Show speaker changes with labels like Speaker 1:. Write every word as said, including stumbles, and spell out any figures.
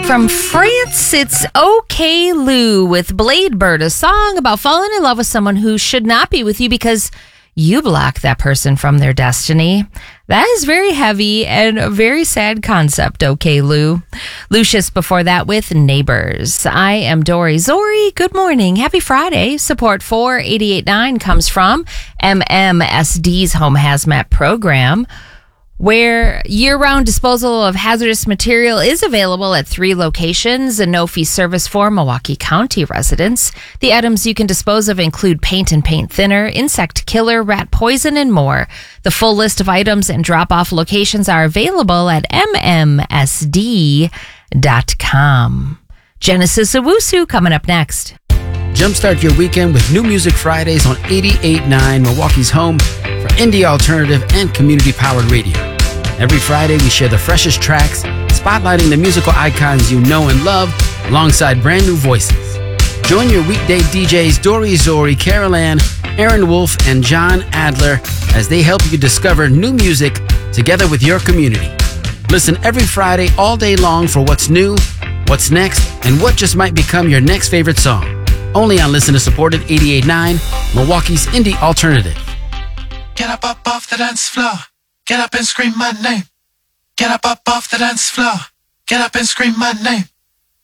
Speaker 1: From France, it's OK Lou with Blade Bird, a song about falling in love with someone who should not be with you because you block that person from their destiny. That is very heavy and a very sad concept, OK Lou. Lucius before that with Neighbors. I am Dory Zori. Good morning. Happy Friday. Support for eighty-eight point nine comes from M M S D's Home Hazmat program, where year-round disposal of hazardous material is available at three locations, a no-fee service for Milwaukee County residents. The items you can dispose of include paint and paint thinner, insect killer, rat poison, and more. The full list of items and drop-off locations are available at m m s d dot com. Genesis Owusu coming up next.
Speaker 2: Jumpstart your weekend with New Music Fridays on eighty-eight point nine, Milwaukee's home for indie alternative and community-powered radio. Every Friday, we share the freshest tracks, spotlighting the musical icons you know and love, alongside brand new voices. Join your weekday D Js Dory Zori, Carol Ann, Aaron Wolf, and John Adler as they help you discover new music together with your community. Listen every Friday all day long for what's new, what's next, and what just might become your next favorite song. Only on listener-supported eighty-eight point nine, Milwaukee's indie alternative.
Speaker 3: Get up, up off the dance floor. Get up and scream my name. Get up, up off the dance floor. Get up and scream my name.